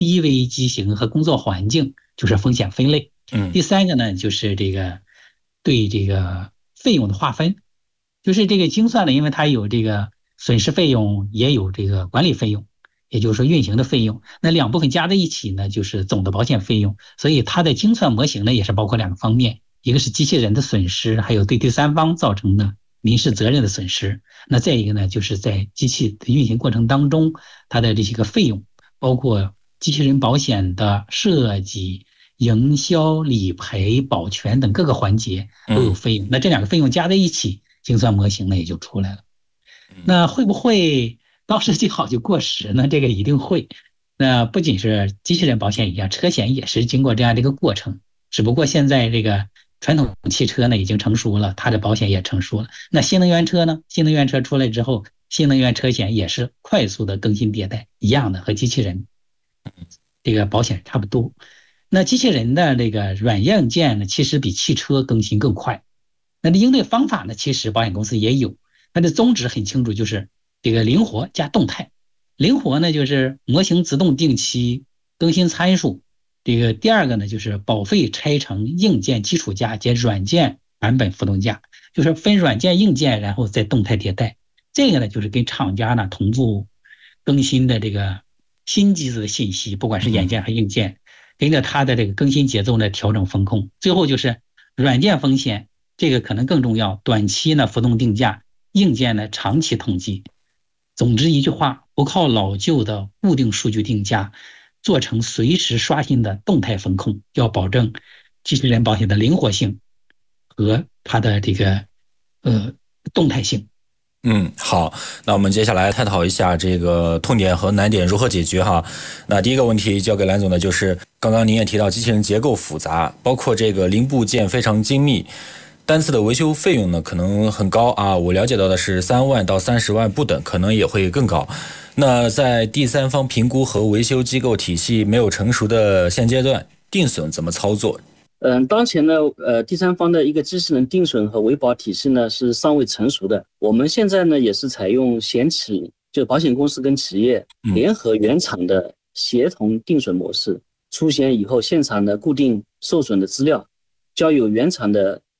低危机型和工作环境，就是风险分类。第三个呢，就是这个对这个费用的划分，就是这个精算呢，因为它有这个损失费用，也有这个管理费用，也就是说运行的费用。那两部分加在一起呢，就是总的保险费用。所以它的精算模型呢，也是包括两个方面，一个是机器人的损失，还有对第三方造成的民事责任的损失。那再一个呢，就是在机器的运行过程当中，它的这些个费用，包括机器人保险的设计、营销、理赔、保全等各个环节都有费用。那这两个费用加在一起，精算模型呢也就出来了。那会不会到时最好就过时呢？这个一定会。那不仅是机器人保险一样，车险也是经过这样的一个过程。只不过现在这个传统汽车呢已经成熟了，它的保险也成熟了。那新能源车呢？新能源车出来之后，新能源车险也是快速的更新迭代，一样的和机器人这个保险差不多。那机器人的这个软硬件呢，其实比汽车更新更快。那的应对方法呢，其实保险公司也有，它的宗旨很清楚，就是这个灵活加动态。灵活呢，就是模型自动定期更新参数。这个第二个呢，就是保费拆成硬件基础价及软件版本浮动价，就是分软件硬件，然后再动态迭代。这个呢，就是跟厂家呢同步更新的这个新机子的信息，不管是软件和硬件，跟着它的这个更新节奏呢调整风控。最后就是软件风险，这个可能更重要，短期呢浮动定价，硬件呢长期统计。总之一句话，不靠老旧的固定数据定价，做成随时刷新的动态风控，要保证机器人保险的灵活性和它的这个动态性。 好，那我们接下来探讨一下这个痛点和难点如何解决哈。那第一个问题交给蓝总的就是，刚刚您也提到机器人结构复杂，包括这个零部件非常精密，单次的维修费用呢可能很高啊。我了解到的是3万到30万不等，可能也会更高。那在第三方评估和维修机构体系没有成熟的现阶段，定损怎么操作？ 当前呢，第三方的一个机器人定损和维保体系呢是尚未成熟的。我们现在呢也是采用险企，就保险公司跟企业联合原厂的协同定损模式。出险以后，现场的固定受损的资料，交由原厂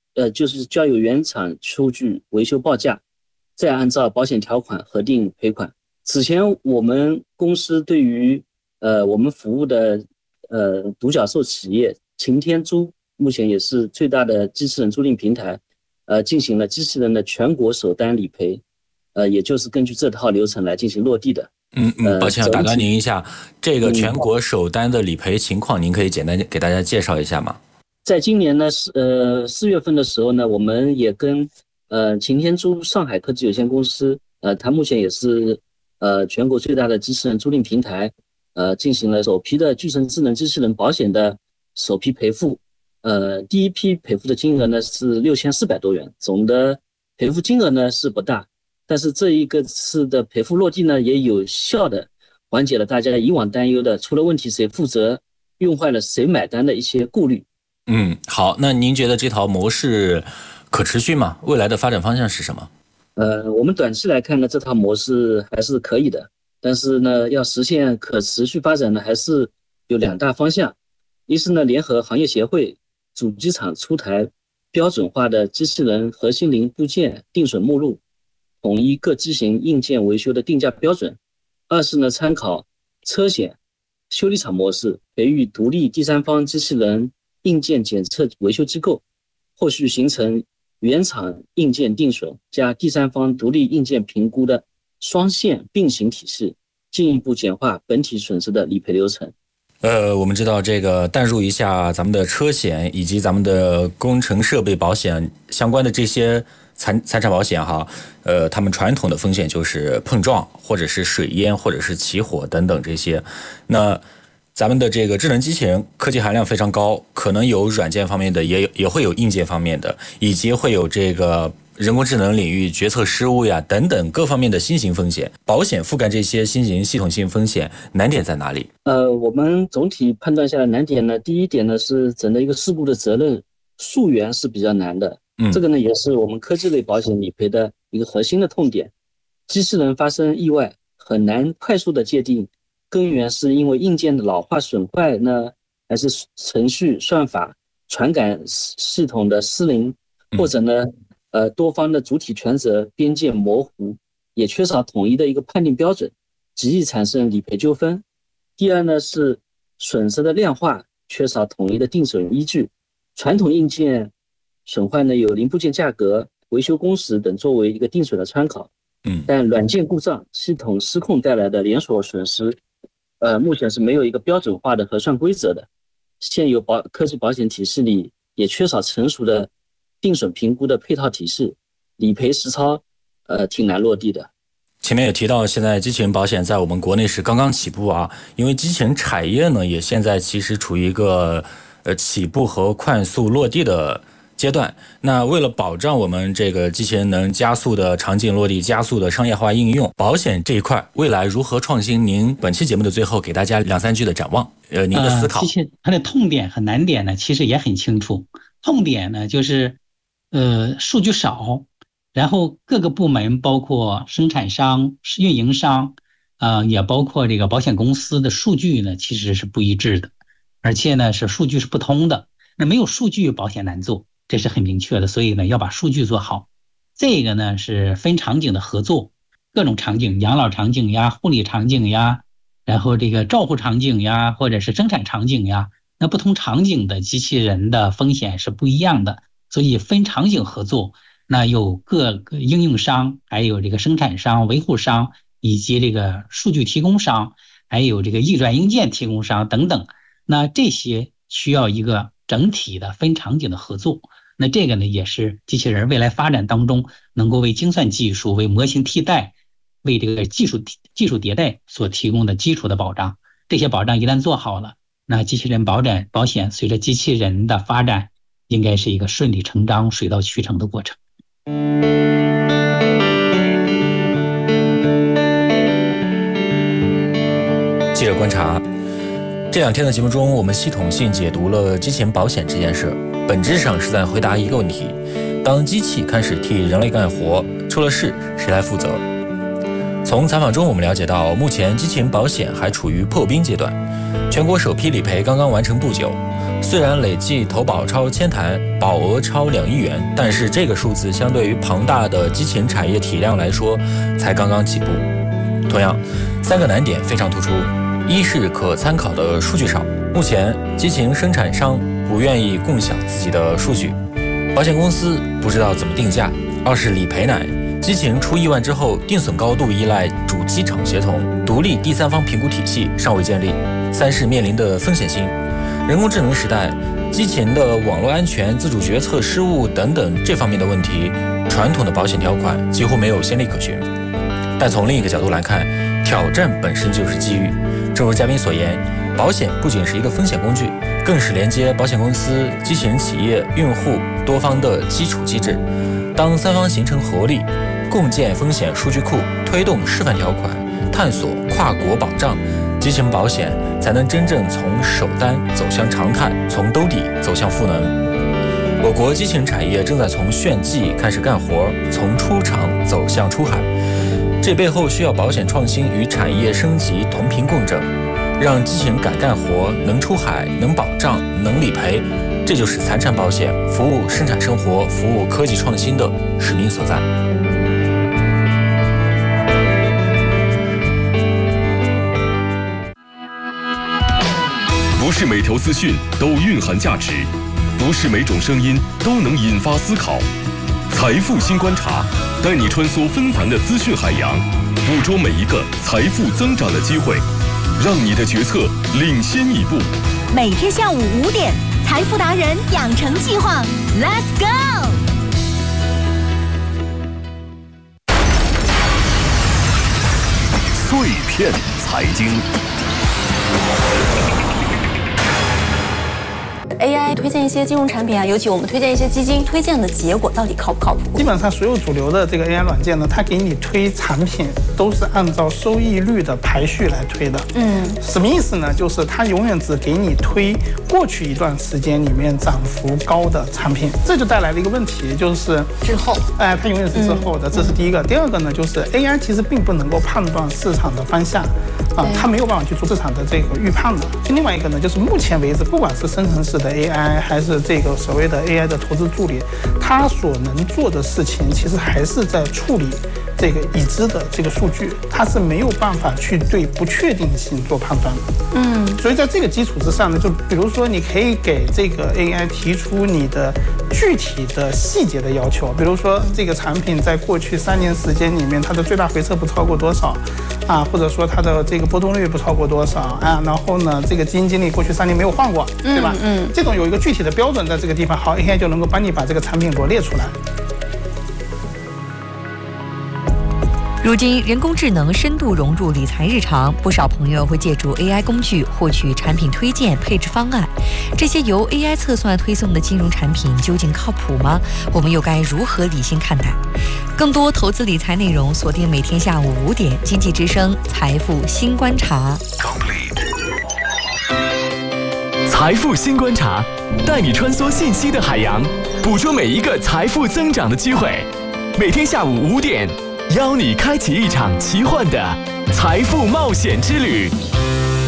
出具维修报价，再按照保险条款核定赔款。此前我们公司对于我们服务的独角兽企业擎天租，目前也是最大的机器人租赁平台，进行了机器人的全国首单理赔，也就是根据这套流程来进行落地的。 抱歉，打断您一下，这个全国首单的理赔情况，您可以简单给大家介绍一下吗？ 在今年呢，4月份的时候呢，我们也跟擎天租上海科技有限公司，它目前也是全国最大的机器人租赁平台，进行了首批的巨神智能机器人保险的首批赔付。第一批赔付的金额呢是6400多元，总的赔付金额呢是不大，但是这一个次的赔付落地呢，也有效的缓解了大家以往担忧的出了问题谁负责、用坏了谁买单的一些顾虑。 好，那您觉得这套模式可持续吗？未来的发展方向是什么？ 我们短期来看呢，这套模式还是可以的，但是呢，要实现可持续发展呢，还是有2大方向。一是呢，联合行业协会、主机厂出台标准化的机器人核心零部件定损目录，统一各机型硬件维修的定价标准。二是呢，参考车险修理厂模式，培育独立第三方机器人硬件检测维修机构，后续形成原厂硬件定损加第三方独立硬件评估的双线并行体系，进一步简化本体损失的理赔流程。 我们知道这个淡入一下咱们的车险以及咱们的工程设备保险相关的这些财产保险哈，他们传统的风险就是碰撞或者是水淹或者是起火等等这些。那咱们的这个智能机器人科技含量非常高，可能有软件方面的，也会有硬件方面的，以及会有这个人工智能领域决策失误呀等等各方面的新型风险。保险覆盖这些新型系统性风险，难点在哪里？ 我们总体判断下来难点呢，第一点呢是整个一个事故的责任溯源是比较难的。这个呢也是我们科技类保险理赔的一个核心的痛点。机器人发生意外很难快速的界定根源是因为硬件的老化损坏呢，还是程序算法传感系统的失灵，或者呢多方的主体权责边界模糊，也缺少统一的一个判定标准，极易产生理赔纠纷。第二呢是损失的量化缺少统一的定损依据，传统硬件损坏呢有零部件价格、维修工时等作为一个定损的参考，但软件故障、系统失控带来的连锁损失，目前是没有一个标准化的核算规则的。现有科技保险体系里也缺少成熟的定损评估的配套体系，理赔实操挺难落地的。 前面也提到，现在机器人保险在我们国内是刚刚起步啊，因为机器人产业呢也现在其实处于一个起步和快速落地的阶段。那为了保障我们这个机器人能加速的场景落地、加速的商业化应用，保险这一块未来如何创新？您本期节目的最后给大家2-3句的展望，您的思考。 它的痛点和难点呢，其实也很清楚。痛点呢就是数据少，然后各个部门包括生产商、运营商也包括这个保险公司的数据呢其实是不一致的，而且呢是数据是不通的。那没有数据保险难做，这是很明确的，所以呢要把数据做好。这个呢是分场景的合作，各种场景，养老场景呀、护理场景呀，然后这个照护场景呀，或者是生产场景呀，那不同场景的机器人的风险是不一样的，所以分场景合作，那有各个应用商，还有这个生产商、维护商，以及这个数据提供商，还有这个运转硬件提供商等等，那这些需要一个整体的分场景的合作。那这个呢也是机器人未来发展当中能够为精算技术、为模型替代、为这个技术迭代所提供的基础的保障。这些保障一旦做好了，那机器人保险随着机器人的发展应该是一个顺理成章、水到渠成的过程。 记者观察，这2天的节目中，我们系统性解读了机器人保险这件事，本质上是在回答一个问题：当机器开始替人类干活，出了事谁来负责？从采访中我们了解到，目前机器人保险还处于破冰阶段，全国首批理赔刚刚完成不久。虽然累计投保超1000台，保额超2亿元，但是这个数字相对于庞大的机器人产业体量来说，才刚刚起步。同样，3个难点非常突出：一是可参考的数据少，目前机器人生产商不愿意共享自己的数据，保险公司不知道怎么定价；二是理赔难，机器人出意外之后，定损高度依赖主机厂协同，独立第三方评估体系尚未建立；三是面临的风险性。人工智能时代，机器人的网络安全、自主决策失误等等这方面的问题，传统的保险条款几乎没有先例可循。但从另一个角度来看，挑战本身就是机遇。正如嘉宾所言，保险不仅是一个风险工具，更是连接保险公司、机器人企业、用户多方的基础机制。当3方形成合力，共建风险数据库，推动示范条款，探索跨国保障，机器人保险才能真正从首单走向常态，从兜底走向赋能。我国机器人产业正在从炫技开始干活，从出厂走向出海，这背后需要保险创新与产业升级同频共振，让机器人敢干活，能出海，能保障，能理赔，这就是财产保险服务生产生活、服务科技创新的使命所在。 不是每条资讯都蕴含价值，不是每种声音都能引发思考。财富新观察，带你穿梭纷繁的资讯海洋，捕捉每一个财富增长的机会，让你的决策领先一步。 每天下午5点，财富达人养成计划 ，Let's go！ 碎片财经。 AI 推荐一些金融产品啊，尤其我们推荐一些基金，推荐的结果到底靠不靠谱？ 基本上所有主流的这个 AI 软件呢，它给你推产品都是按照收益率的排序来推的。什么意思呢？就是它永远只给你推过去一段时间里面涨幅高的产品，这就带来了一个问题，就是滞后。 它永远是滞后的，这是第一个。第二个呢，就是 AI 其实并不能够判断市场的方向。 它没有办法去做市场的这个预判的。另外一个呢，就是目前为止，不管是生成式的 AI 还是这个所谓的 AI 的投资助理，它所能做的事情其实还是在处理这个已知的这个数据，它是没有办法去对不确定性做判断的。所以在这个基础之上呢，就比如说你可以给这个 AI 提出你的具体的细节的要求，比如说这个产品在过去3年时间里面，它的最大回撤不超过多少啊，或者说它的这个波动率不超过多少啊，然后呢，这个基金经理过去3年没有换过，对吧？这种有一个具体的标准在这个地方，好 ，AI 就能够帮你把这个产品罗列出来。 如今，人工智能深度融入理财日常，不少朋友会借助 AI 工具获取产品推荐、配置方案。这些由 AI 测算推送的金融产品究竟靠谱吗？我们又该如何理性看待？更多投资理财内容，锁定每天下午5点，经济之声财富新观察。 财富新观察，带你穿梭信息的海洋，捕捉每一个财富增长的机会。每天下午5点。邀你开启一场奇幻的财富冒险之旅。